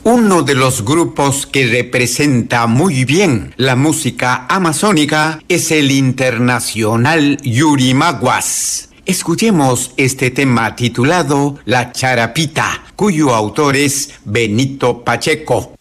Uno de los grupos que representa muy bien la música amazónica es el internacional Yurimaguas. Escuchemos este tema titulado La Charapita, cuyo autor es Benito Pacheco.